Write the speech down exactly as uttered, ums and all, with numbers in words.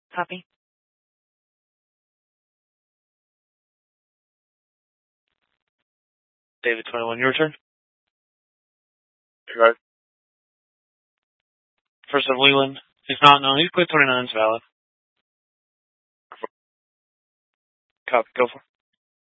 Copy. David twenty-one, your turn. Right. First of Leland. If not, no, you put twenty-nine is valid. Copy. Go for it.